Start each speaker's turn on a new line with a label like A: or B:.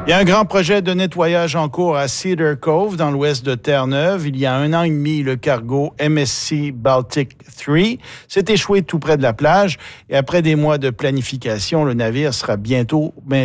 A: Il y a un grand projet de nettoyage en cours à Cedar Cove, dans l'ouest de Terre-Neuve. Il y a 1 an et demi, le cargo MSC Baltic 3 s'est échoué tout près de la plage. Et après des mois de planification, le navire sera bientôt